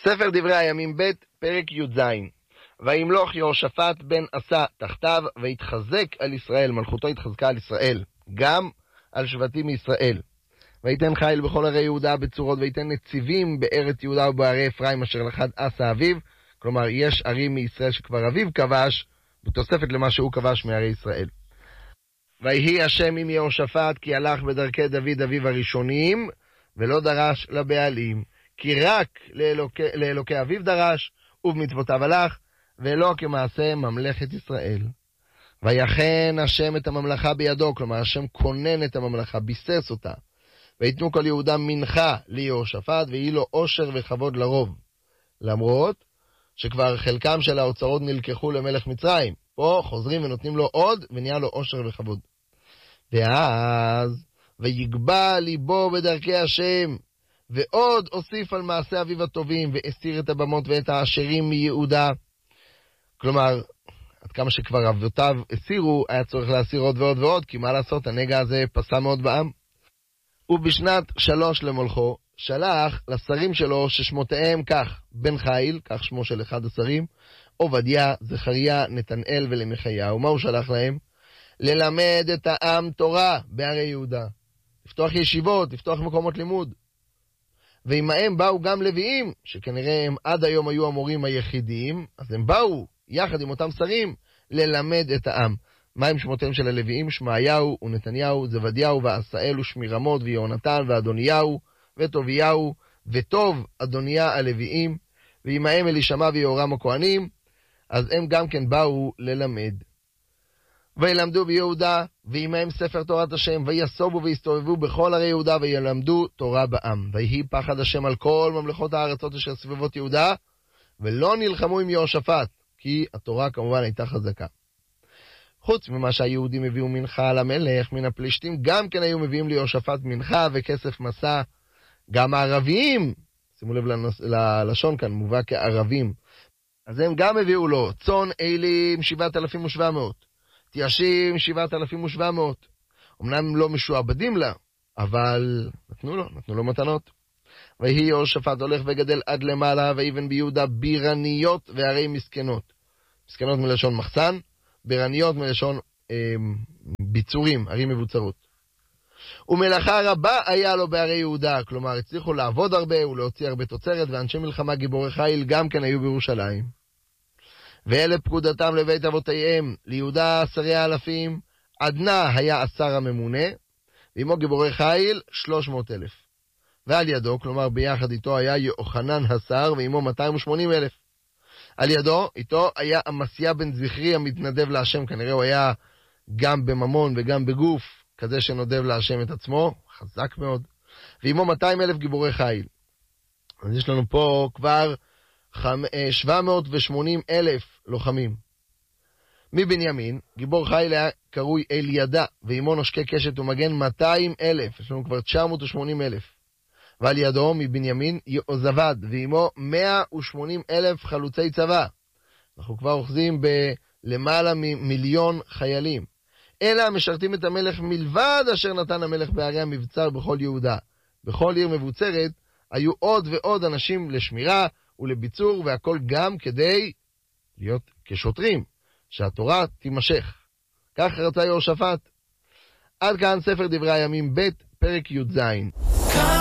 ספר דברי הימים ב' פרק י"ז. וימלוך יהושפט בן עשה תחתיו, והתחזק על ישראל, מלכותו התחזקה על ישראל, גם על שבטים מישראל. ויתן חיל בכל ערי יהודה בצורות, ויתן נציבים בארץ יהודה ובערי אפרים אשר לחד עשה אביו. כלומר, יש ערים מישראל שכבר אביו כבש, בתוספת למה שהוא כבש מערי ישראל. ויהי השם עם יהושפט, כי הלך בדרכי דוד אביו הראשונים, ולא דרש לבעלים. כי רק לאלוקי אביו דרש, ובמצוותיו הלך, ולא כמעשה ממלכת ישראל. ויחן השם את הממלכה בידו, כלומר השם כונן את הממלכה, ביסס אותה. ויתנו כל יהודה מנחה ליהושפט, ויהי לו עושר וכבוד לרוב. למרות שכבר חלקם של האוצרות נלקחו למלך מצרים, פה חוזרים ונותנים לו עוד, ונהיה לו עושר וכבוד. ואז ויגבה ליבו בדרכי השם, ועוד הוסיף על מעשה אביו הטובים, והסיר את הבמות ואת העשירים מיהודה. כלומר, עד כמה שכבר אבותיו הסירו, היה צורך להסיר עוד ועוד ועוד, כי מה לעשות, הנגע הזה פסע מאוד בעם. ובשנת 3 למולכו, שלח לשרים שלו ששמותיהם כך, בן חיל, כך שמו של אחד השרים, עובדיה, זכריה, נתנאל ולמיכאיהו. מה הוא שלח להם? ללמד את העם תורה בערי יהודה. לפתוח ישיבות, לפתוח מקומות לימוד. ועמהם באו גם לוויים, שכנראה הם עד היום היו המורים היחידים, אז הם באו יחד עם אותם שרים ללמד את העם. מה הם שמותיהם של הלוויים? שמעיהו ונתניהו, זבדיהו ועשאל ושמירמות ויהונתן ואדוניהו וטוביהו וטוב אדוניה הלוויים, ועמהם אלישמע ויהורם הכהנים, אז הם גם כן באו ללמד. וילמדו ביהודה, ועמהם ספר תורת השם, ויסובו ויסתובבו בכל ערי יהודה, וילמדו תורה בעם. ויהי פחד השם על כל ממלכות הארצות אשר סביבות יהודה, ולא נלחמו עם יהושפט, כי התורה כמובן הייתה חזקה. חוץ ממה שהיהודים הביאו מנחה למלך מן הפלישתים, גם כן היו מביאים ליהושפט מנחה וכסף מסע. גם הערבים, שימו לב ללשון כאן, מובא כערבים, אז הם גם הביאו לו צאן אלים 7,700, תיישים 7,700. אמנם לא משועבדים לה, אבל נתנו לו מתנות. ויהי יהושפט הולך וגדל עד למעלה, ויבן ביהודה בירניות וערי מסכנות. מסכנות מלשון מחסן, בירניות מלשון ביצורים, ערים מבוצרות. ומלאכה רבה היה לו בערי יהודה, כלומר הצליחו לעבוד הרבה ולהוציא הרבה תוצרת, ואנשי מלחמה גיבורי חיל גם כן היו בירושלים. ואלה פקודתם לבית אבותיהם, ליהודה 10,000, עדנה היה 10 הממונה, ועמו גיבורי חיל 300,000. ועל ידו, כלומר ביחד איתו היה יוחנן השר, ועמו 280,000. על ידו, איתו היה עמשיה בן זכרי המתנדב להשם, כנראה הוא היה גם בממון וגם בגוף, כזה שנודב להשם את עצמו, חזק מאוד. ועמו 200,000 גיבורי חיל. אז יש לנו פה כבר 780,000 לוחמים. מבנימין, גיבור חיל היה קרוי אלידע, ועמו נושקי קשת ומגן 200,000, יש לנו כבר 980,000. ועל ידו מבנימין יעוזבד, ועמו 180,000 חלוצי צבא. אנחנו כבר אוחזים בלמעלה ממיליון חיילים. אלה המשרתים את המלך מלבד אשר נתן המלך בערי המבצר בכל יהודה. בכל עיר מבוצרת היו עוד ועוד אנשים לשמירה ולביצור, והכל גם כדי להיות כשוטרים, שהתורה תימשך. כך רצה יהושפט. עד כאן ספר דברי הימים ב' פרק י"ז.